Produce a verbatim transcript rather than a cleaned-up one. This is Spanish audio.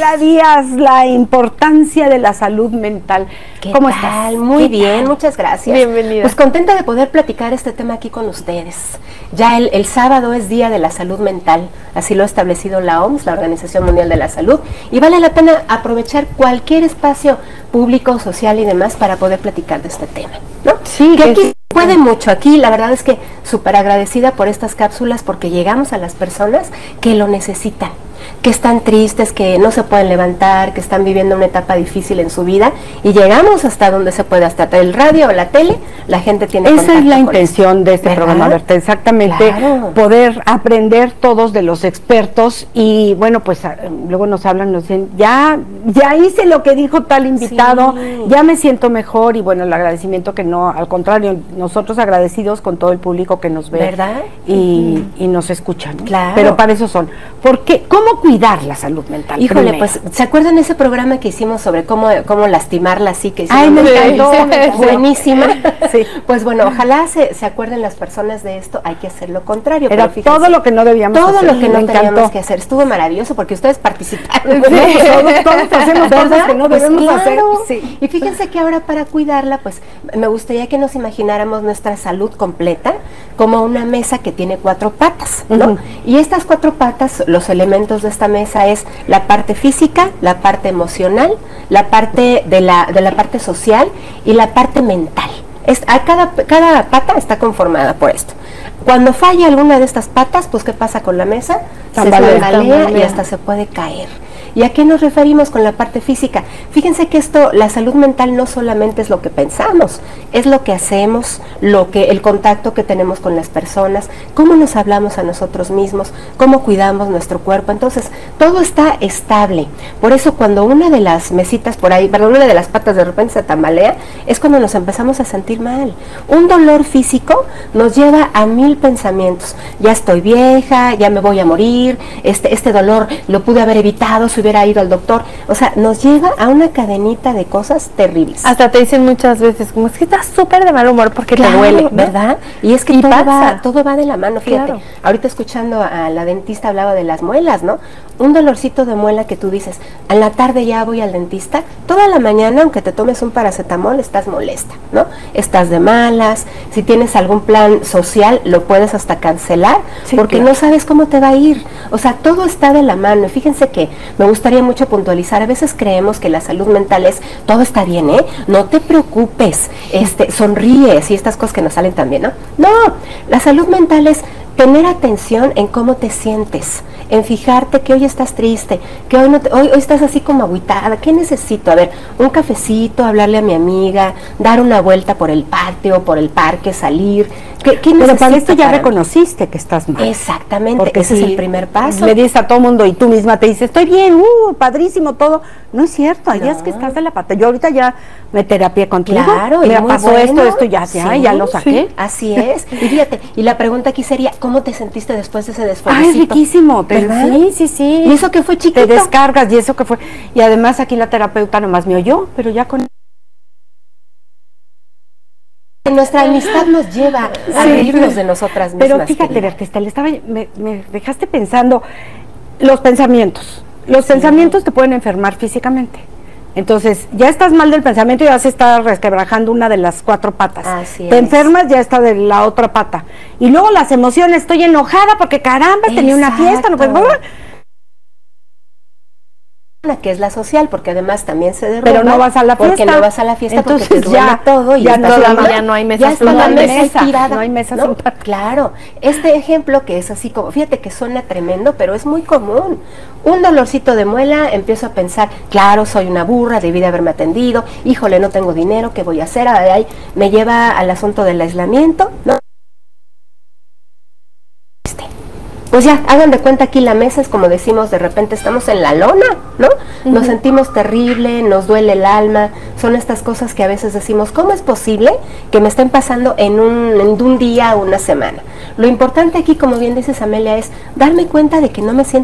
Amelia Díaz, la importancia de la salud mental. ¿Cómo tal? estás? Muy bien, tal? Muchas gracias. Bienvenida. Pues contenta de poder platicar este tema aquí con ustedes. Ya el, el sábado es Día de la Salud Mental, así lo ha establecido la O M S, la Organización Mundial de la Salud, y vale la pena aprovechar cualquier espacio público, social y demás para poder platicar de este tema, ¿no? Sí, que aquí puede mucho. Aquí la verdad es que súper agradecida por estas cápsulas porque llegamos a las personas que lo necesitan, que están tristes, que no se pueden levantar, que están viviendo una etapa difícil en su vida, y llegamos hasta donde se puede, hasta el radio o la tele, la gente tiene Esa contacto es la con intención eso. de este ¿Verdad? programa, Berta, exactamente, Claro. Poder aprender todos de los expertos, y bueno, pues a, luego nos hablan, nos dicen, ya, ya hice lo que dijo tal invitado, Sí. ya me siento mejor, y bueno, el agradecimiento que no, al contrario, nosotros agradecidos con todo el público que nos ve, ¿verdad? Y, uh-huh. y nos escucha, ¿no? Claro. Pero para eso son. ¿Por qué? ¿Cómo cuidar la salud mental? Híjole, primero? pues, ¿se acuerdan ese programa que hicimos sobre cómo, cómo lastimarla así? Que Ay, me encantó, sí, me encantó. Buenísima. Sí. Pues bueno, ojalá se, se acuerden las personas de esto, hay que hacer lo contrario. Era pero fíjense, todo lo que no debíamos todo hacer. lo que me no encantó. teníamos que hacer. Estuvo maravilloso porque ustedes participaron. Sí, todos, todos hacemos ¿verdad? cosas que no Pues debemos claro. hacer. Sí. Y fíjense que ahora para cuidarla, pues me gustaría que nos imagináramos nuestra salud completa como una mesa que tiene cuatro patas, ¿no? Uh-huh. Y estas cuatro patas, los elementos de esta mesa es la parte física, la parte emocional, la parte de la, de la parte social y la parte mental. Es, a cada, cada pata está conformada por esto. Cuando falla alguna de estas patas, pues ¿qué pasa con la mesa? Tambalea, se tambalea tambalea. y hasta se puede caer. ¿Y a qué nos referimos con la parte física? Fíjense que esto, la salud mental no solamente es lo que pensamos, es lo que hacemos, lo que, el contacto que tenemos con las personas, cómo nos hablamos a nosotros mismos, cómo cuidamos nuestro cuerpo. Entonces, todo está estable. Por eso cuando una de las mesitas por ahí, perdón, una de las patas de repente se tambalea, es cuando nos empezamos a sentir mal. Un dolor físico nos lleva a mil pensamientos. Ya estoy vieja, ya me voy a morir, este, este dolor lo pude haber evitado si hubiera ido al doctor. O sea, nos lleva a una cadenita de cosas terribles. Hasta te dicen muchas veces, como es que estás súper de mal humor porque claro, te duele, ¿no? ¿verdad? Y es que y todo, pasa. va, todo va de la mano, fíjate. Claro. Ahorita escuchando a la dentista hablaba de las muelas, ¿no? Un dolorcito de muela que tú dices, a la tarde ya voy al dentista, toda la mañana, aunque te tomes un paracetamol, estás molesta, ¿no? Estás de malas, si tienes algún plan social, lo puedes hasta cancelar, sí, porque claro. no sabes cómo te va a ir. O sea, todo está de la mano. Y fíjense que me gustaría mucho puntualizar, a veces creemos que la salud mental es, todo está bien, ¿eh? No te preocupes, este, sonríes y estas cosas que nos salen también, ¿no? No, la salud mental es tener atención en cómo te sientes, en fijarte que hoy estás triste, que hoy, no te, hoy, hoy estás así como agüitada. ¿Qué necesito? A ver, un cafecito, hablarle a mi amiga, dar una vuelta por el patio, por el parque, salir. ¿Qué, qué Pero para esto ya para reconociste que estás mal. Exactamente, porque ese si es el primer paso. Le dices a todo mundo y tú misma te dices, estoy bien, uh, padrísimo todo. No es cierto, hay No. días que estás de la pata. Yo ahorita ya me terapié contigo. Claro, me y muy pasó bueno. esto, esto ya, Sí, ya, ya lo saqué. sí, así es. Y fíjate, y la pregunta aquí sería, ¿cómo te sentiste después de ese Ay, desfuercito? riquísimo. Te, ¿Verdad? sí, sí, sí. ¿Y eso que fue chiquito? Te descargas y eso que fue. Y además aquí la terapeuta nomás me oyó, pero ya con... Nuestra amistad nos lleva a Sí. reírnos de nosotras mismas. Pero fíjate, querida. Berta, le estaba, me, me dejaste pensando, los pensamientos. Los sí. pensamientos te pueden enfermar físicamente. Entonces, ya estás mal del pensamiento y ya se está resquebrajando una de las cuatro patas. Así te es. enfermas, ya está de la otra pata. Y luego las emociones, estoy enojada porque caramba, tenía una fiesta, no pues, que es la social, porque además también se derrumba. Pero no vas a la fiesta. Porque no vas a la fiesta. Entonces porque te duele ya todo y ya estás no, sola. ya no hay mesas ya está la flotantes. mesa estirada, no hay mesas ¿no? sin patas. Claro, este ejemplo que es así como, fíjate que suena tremendo, pero es muy común. Un dolorcito de muela, empiezo a pensar, claro, soy una burra, debí de haberme atendido, híjole, no tengo dinero, ¿qué voy a hacer? Ay, ay, me lleva al asunto del aislamiento, ¿no? Pues ya, hagan de cuenta aquí la mesa es como decimos, de repente estamos en la lona, ¿no? Nos uh-huh. sentimos terrible, nos duele el alma, son estas cosas que a veces decimos, ¿cómo es posible que me estén pasando en un, en un día o una semana? Lo importante aquí, como bien dices Amelia, es darme cuenta de que no me siento